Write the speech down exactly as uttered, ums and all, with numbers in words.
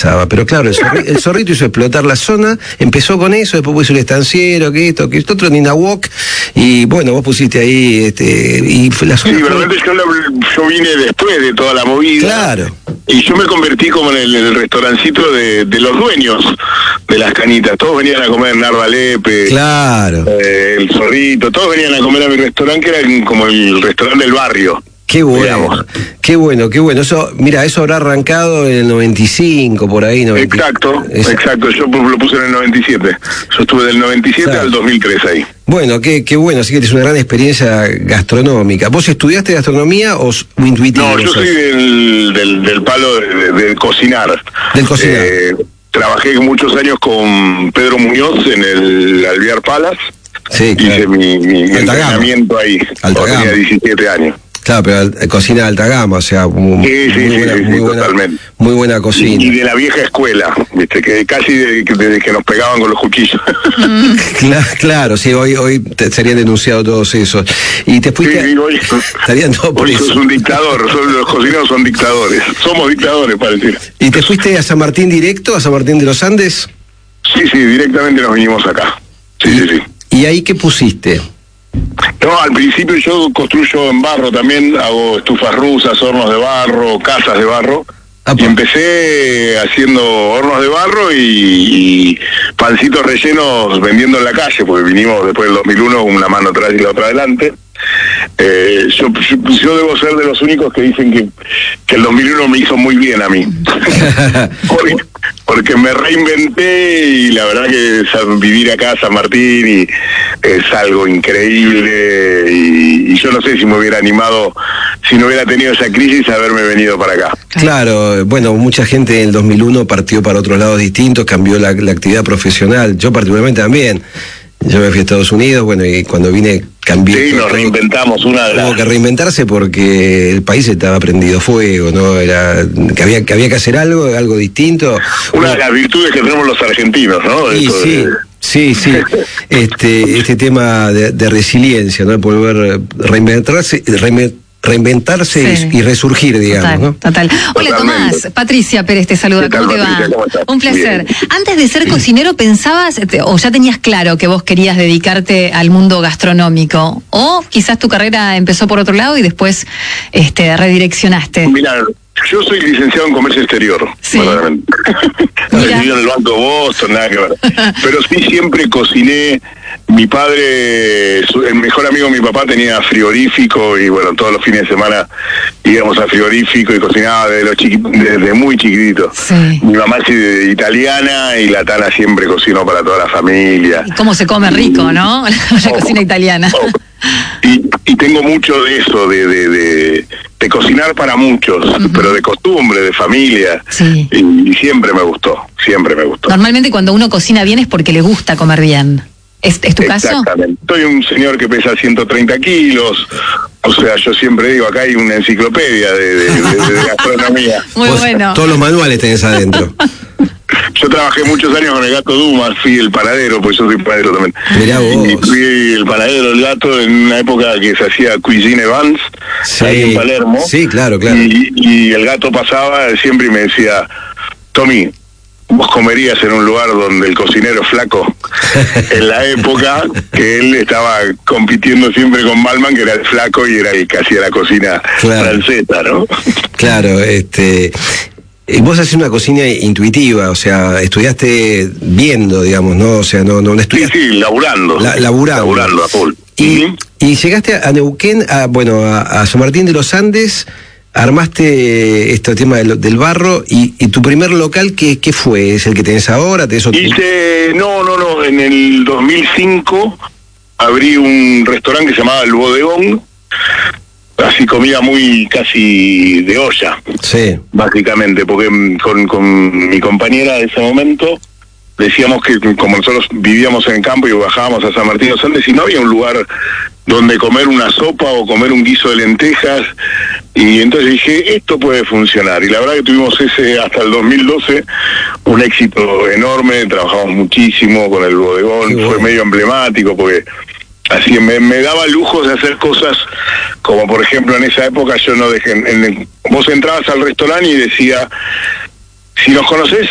pasaba. Pero claro, el, zorri, el zorrito hizo explotar la zona, empezó con eso, después puso el estanciero, que esto, que esto, otro, Nina Walk, y bueno, vos pusiste ahí, este, y la zona... Sí, realmente yo, yo vine después de toda la movida. Claro. Y yo me convertí como en el, el restaurancito de, de los dueños de las canitas. Todos venían a comer Narva Lepe, claro, eh, el Zorrito, todos venían a comer a mi restaurante, que era como el restaurante del barrio. Qué bueno, digamos. qué bueno, qué bueno. Eso, mira, eso habrá arrancado en el noventa y cinco, por ahí. noventa Exacto, Esa... exacto. Yo lo puse en el noventa y siete. Yo estuve del noventa y siete, claro, al dos mil tres ahí. Bueno, qué, qué bueno, así que tienes una gran experiencia gastronómica. ¿Vos estudiaste gastronomía o intuitivo? No, yo soy del, del, del palo de, de, de cocinar. Del cocinar. Eh, trabajé muchos años con Pedro Muñoz en el Alvear Palace. Sí, claro. Hice mi, mi, mi entrenamiento ahí. Alta tenía gama. diecisiete años. Claro, pero al, cocina de alta gama, o sea, muy, sí, sí, muy, sí, buena, sí, muy, sí, buena, totalmente. muy buena cocina. Y de la vieja escuela, viste, que casi desde de, de que nos pegaban con los cuchillos. Claro, claro, sí, hoy hoy te serían denunciados todos esos. Y te fuiste... Sí, sí, hoy, estarían todos hoy presos. sos un dictador, son, los cocineros son dictadores, somos dictadores, para decir. ¿Y te fuiste a San Martín directo, a San Martín de los Andes? Sí, sí, directamente nos vinimos acá. Sí, ¿Y, sí, sí. ¿Y ahí qué pusiste? No, al principio yo construyo en barro también, hago estufas rusas, hornos de barro, casas de barro. Ah, y empecé haciendo hornos de barro y, y pancitos rellenos vendiendo en la calle, porque vinimos después del dos mil uno una mano atrás y la otra adelante. Eh, yo, yo, yo debo ser de los únicos que dicen que, que el dos mil uno me hizo muy bien a mí. porque, porque me reinventé y la verdad que vivir acá San Martín y es algo increíble y, y yo no sé si me hubiera animado, si no hubiera tenido esa crisis, haberme venido para acá. Claro, bueno, mucha gente en el dos mil uno partió para otros lados distintos, cambió la, la actividad profesional, yo particularmente también. Yo me fui a Estados Unidos, bueno, y cuando vine cambié. Sí, nos reinventamos una de las... Hubo que reinventarse porque el país estaba prendido fuego, ¿no? Era que había que había que hacer algo, algo distinto. Una de las virtudes que tenemos los argentinos, ¿no? Sí, Esto sí, de... sí, sí. Este, este tema de, de resiliencia, ¿no? De poder reinventarse, reinventarse reinventarse sí. y, y resurgir, digamos, total, ¿no? Total. Hola, Totalmente. Tomás, Patricia Pérez te saluda, tal, ¿cómo te Patricia, va? ¿cómo estás? Un placer. Bien. Antes de ser cocinero, ¿pensabas o ya tenías claro que vos querías dedicarte al mundo gastronómico? ¿O quizás tu carrera empezó por otro lado y después este, redireccionaste? Mira, yo soy licenciado en comercio exterior, sí. verdaderamente. Recibido en el Banco Boston, nada que ver. Pero sí siempre cociné. Mi padre, el mejor amigo de mi papá tenía frigorífico y bueno, todos los fines de semana íbamos al frigorífico y cocinaba desde, los chiqui, desde muy chiquitito. Sí. Mi mamá es italiana y la Tana siempre cocinó para toda la familia. Y cómo se come rico, ¿no? La oh, cocina italiana. Oh. Y, y tengo mucho de eso, de, de, de, de cocinar para muchos, uh-huh. pero de costumbre, de familia. Sí. Y, y siempre me gustó, siempre me gustó. Normalmente cuando uno cocina bien es porque le gusta comer bien. ¿Es, es tu caso? Exactamente. Soy un señor que pesa ciento treinta kilos, o sea, yo siempre digo, acá hay una enciclopedia de, de, de, de gastronomía. Muy Vos, bueno. Todos los manuales tenés adentro. Yo trabajé muchos años con el Gato Dumas, fui el panadero, pues yo soy panadero también. Mirá vos. Y fui el panadero del Gato en una época que se hacía Cuisine Vans, sí. ahí en Palermo. Sí, claro, claro. Y, y el Gato pasaba siempre y me decía, Tommy, vos comerías en un lugar donde el cocinero es flaco. En la época que él estaba compitiendo siempre con Malman, que era el flaco y era el que hacía la cocina claro. francesa, ¿no? Claro, este... Vos haces una cocina intuitiva, o sea, estudiaste viendo, digamos, ¿no? O sea, no, no, no estudiaste... Sí, sí, laburando. La, laburando. Laburando a full. Y, uh-huh. y llegaste a Neuquén, a, bueno, a, a San Martín de los Andes, armaste este tema del, del barro, y, y tu primer local, ¿qué, ¿qué fue? ¿Es el que tenés ahora? ¿Tenés otro? Hice, no, no, no, en el dos mil cinco abrí un restaurante que se llamaba El Bodegón, así comida muy casi de olla, sí, básicamente, porque con, con mi compañera de ese momento decíamos que como nosotros vivíamos en el campo y bajábamos a San Martín de los Andes y no había un lugar donde comer una sopa o comer un guiso de lentejas, y entonces dije, esto puede funcionar, y la verdad que tuvimos ese hasta el dos mil doce un éxito enorme, trabajamos muchísimo con el bodegón, sí, fue bueno. medio emblemático porque así me, me daba lujos de hacer cosas como por ejemplo en esa época yo no dejé, en, en, vos entrabas al restaurante y decía, si nos conocés